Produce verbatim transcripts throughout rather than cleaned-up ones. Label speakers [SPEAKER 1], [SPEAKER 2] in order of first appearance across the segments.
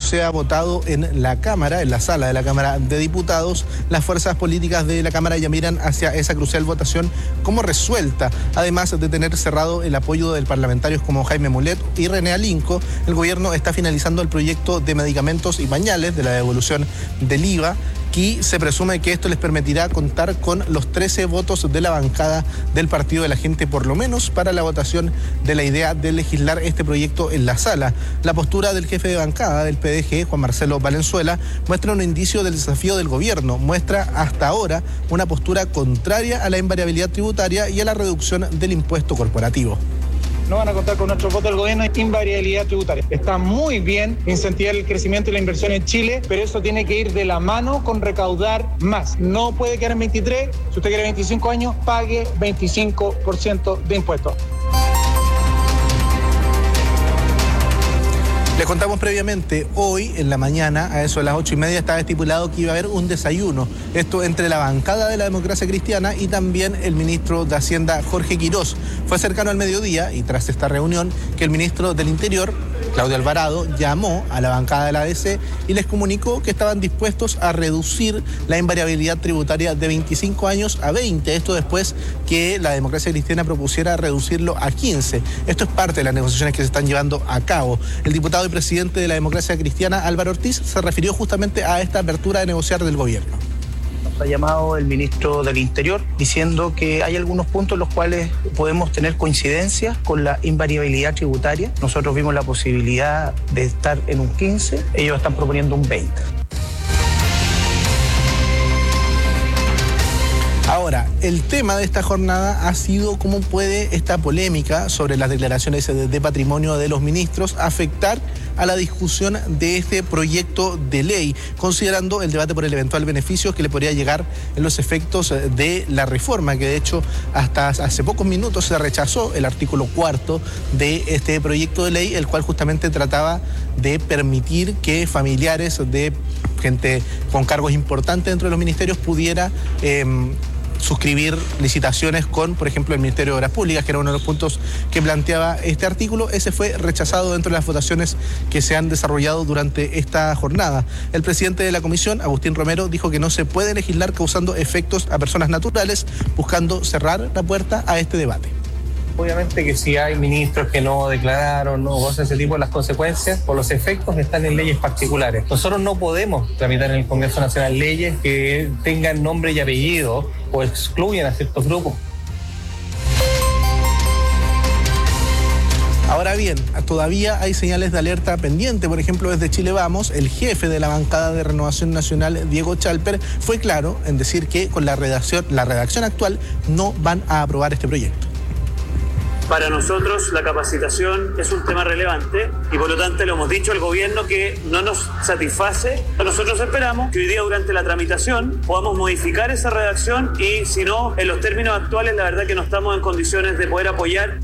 [SPEAKER 1] sea votado en la Cámara, en la sala de la Cámara de Diputados, las fuerzas políticas de la Cámara ya miran hacia esa crucial votación como resuelta. Además de tener cerrado el apoyo de parlamentarios como Jaime Mulet y René Alinco, el gobierno está finalizando el proyecto de medicamentos y pañales de la devolución del I V A, y se presume que esto les permitirá contar con los trece votos de la bancada del Partido de la Gente, por lo menos para la votación de la idea de legislar este proyecto en la sala. La postura del jefe de bancada del P D G, Juan Marcelo Valenzuela, muestra un indicio del desafío del gobierno, muestra hasta ahora una postura contraria a la invariabilidad tributaria y a la reducción del impuesto corporativo.
[SPEAKER 2] No van a contar con nuestro voto del gobierno en invariabilidad tributaria. Está muy bien incentivar el crecimiento y la inversión en Chile, pero eso tiene que ir de la mano con recaudar más. No puede quedar en veintitrés, si usted quiere veinticinco años, pague veinticinco por ciento de impuestos.
[SPEAKER 1] Les contamos previamente, hoy en la mañana, a eso de las ocho y media, estaba estipulado que iba a haber un desayuno. Esto entre la bancada de la Democracia Cristiana y también el ministro de Hacienda, Jorge Quirós. Fue cercano al mediodía y tras esta reunión que el ministro del Interior, Claudio Alvarado, llamó a la bancada de la A D C y les comunicó que estaban dispuestos a reducir la invariabilidad tributaria de veinticinco años a veinte. Esto después que la Democracia Cristiana propusiera reducirlo a quince. Esto es parte de las negociaciones que se están llevando a cabo. El diputado y presidente de la Democracia Cristiana, Álvaro Ortiz, se refirió justamente a esta apertura de negociar del gobierno.
[SPEAKER 3] Nos ha llamado el ministro del Interior diciendo que hay algunos puntos en los cuales podemos tener coincidencias con la invariabilidad tributaria. Nosotros vimos la posibilidad de estar en un quince, ellos están proponiendo un veinte.
[SPEAKER 1] Ahora, el tema de esta jornada ha sido cómo puede esta polémica sobre las declaraciones de patrimonio de los ministros afectar a la discusión de este proyecto de ley, considerando el debate por el eventual beneficio que le podría llegar en los efectos de la reforma, que de hecho hasta hace pocos minutos se rechazó el artículo cuarto de este proyecto de ley, el cual justamente trataba de permitir que familiares de gente con cargos importantes dentro de los ministerios pudiera eh, suscribir licitaciones con, por ejemplo, el Ministerio de Obras Públicas, que era uno de los puntos que planteaba este artículo. Ese fue rechazado dentro de las votaciones que se han desarrollado durante esta jornada. El presidente de la comisión, Agustín Romero, dijo que no se puede legislar causando efectos a personas naturales, buscando cerrar la puerta a este debate.
[SPEAKER 4] Obviamente que si hay ministros que no declararon, no gozan ese tipo de las consecuencias, por los efectos están en leyes particulares. Nosotros no podemos tramitar en el Congreso Nacional leyes que tengan nombre y apellido o excluyan a ciertos grupos.
[SPEAKER 1] Ahora bien, todavía hay señales de alerta pendiente. Por ejemplo, desde Chile Vamos, el jefe de la bancada de Renovación Nacional, Diego Chalper, fue claro en decir que con la redacción, la redacción actual no van a aprobar este proyecto.
[SPEAKER 5] Para nosotros la capacitación es un tema relevante y por lo tanto le hemos dicho al gobierno que no nos satisface. Nosotros esperamos que hoy día durante la tramitación podamos modificar esa redacción y si no, en los términos actuales la verdad que no estamos en condiciones de poder apoyar.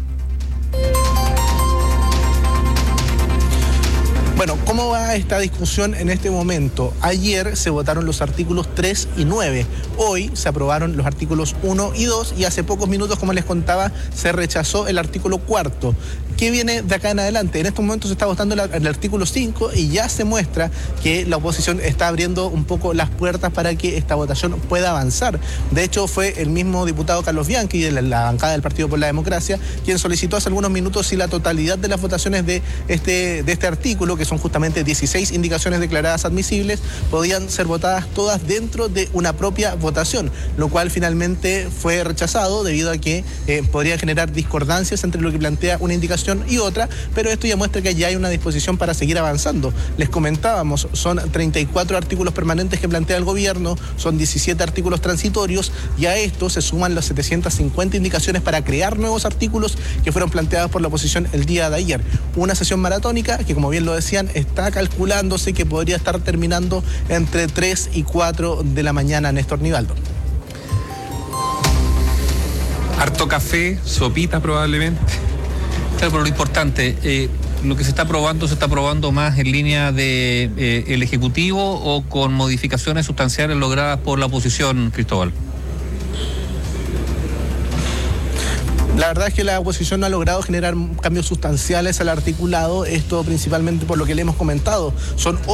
[SPEAKER 1] Bueno, ¿cómo va esta discusión en este momento? Ayer se votaron los artículos tres y nueve. Hoy se aprobaron los artículos uno y dos y hace pocos minutos, como les contaba, se rechazó el artículo cuarto. ¿Qué viene de acá en adelante? En estos momentos se está votando el artículo cinco y ya se muestra que la oposición está abriendo un poco las puertas para que esta votación pueda avanzar. De hecho, fue el mismo diputado Carlos Bianchi de la bancada del Partido por la Democracia quien solicitó hace algunos minutos si la totalidad de las votaciones de este, de este artículo, que son justamente dieciséis indicaciones declaradas admisibles, podían ser votadas todas dentro de una propia votación, lo cual finalmente fue rechazado debido a que eh, podría generar discordancias entre lo que plantea una indicación y otra, pero esto ya muestra que ya hay una disposición para seguir avanzando. Les comentábamos, son treinta y cuatro artículos permanentes que plantea el gobierno, son diecisiete artículos transitorios y a esto se suman las setecientas cincuenta indicaciones para crear nuevos artículos que fueron planteados por la oposición el día de ayer. Una sesión maratónica que, como bien lo decían, está calculándose que podría estar terminando entre tres y cuatro de la mañana, Néstor Nivaldo.
[SPEAKER 6] Harto café, sopita probablemente. Claro, pero lo importante, eh, lo que se está aprobando, ¿se está aprobando más en línea de eh, el Ejecutivo o con modificaciones sustanciales logradas por la oposición, Cristóbal?
[SPEAKER 1] La verdad es que la oposición no ha logrado generar cambios sustanciales al articulado, esto principalmente por lo que le hemos comentado. Son